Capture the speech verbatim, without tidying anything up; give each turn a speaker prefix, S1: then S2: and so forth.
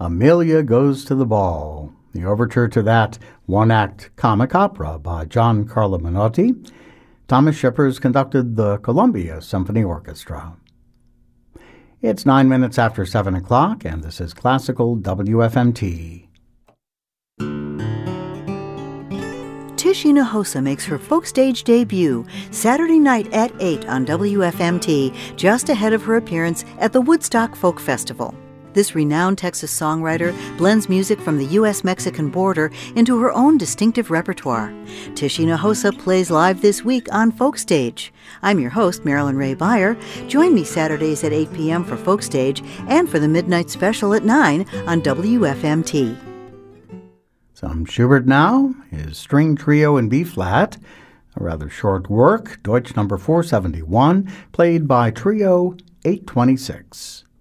S1: Amelia Goes to the Ball, the overture to that one-act comic opera by John Carlo Menotti. Thomas Shippers conducted the Columbia Symphony Orchestra. It's nine minutes after seven o'clock, and this is Classical W F M T.
S2: Tish Hinojosa makes her folk stage debut Saturday night at eight on W F M T, just ahead of her appearance at the Woodstock Folk Festival. This renowned Texas songwriter blends music from the U S Mexican border into her own distinctive repertoire. Tish Hinojosa plays live this week on Folk Stage. I'm your host, Marilyn Ray Beyer. Join me Saturdays at eight p.m. for Folk Stage and for the Midnight Special at nine on W F M T.
S1: Some Schubert now, his String Trio in B-flat, a rather short work, Deutsch number four seventy-one, played by Trio eight twenty-six.